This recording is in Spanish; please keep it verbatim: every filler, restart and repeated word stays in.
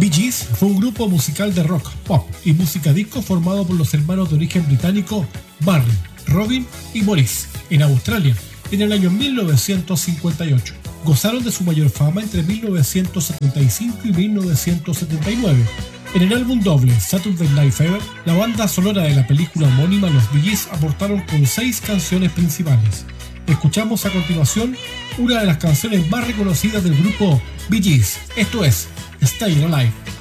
Bee Gees fue un grupo musical de rock, pop y música disco formado por los hermanos de origen británico Barry, Robin y Maurice, en Australia, en el año mil novecientos cincuenta y ocho. Gozaron de su mayor fama entre mil novecientos setenta y cinco y mil novecientos setenta y nueve. En el álbum doble Saturday Night Fever, la banda sonora de la película homónima, los Bee Gees aportaron con seis canciones principales. Escuchamos a continuación una de las canciones más reconocidas del grupo Bee Gees, esto es Staying Alive.